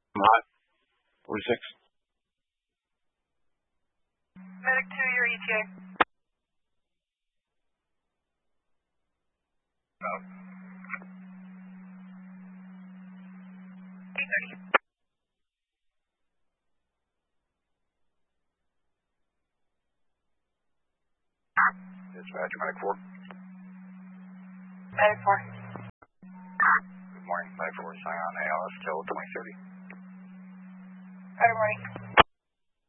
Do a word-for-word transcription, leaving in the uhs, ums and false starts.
I'm hot. forty-six. Medic two, your E T A. No. eight thirty. Dispatch, Medic four. Medic four. Good morning, Medic four, sign on A L S till twenty thirty. Good morning.